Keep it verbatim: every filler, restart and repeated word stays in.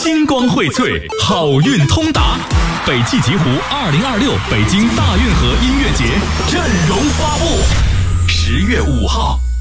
星光荟萃，好运通达。北汽极狐二零二六北京大运河音乐节阵容发布，十月五号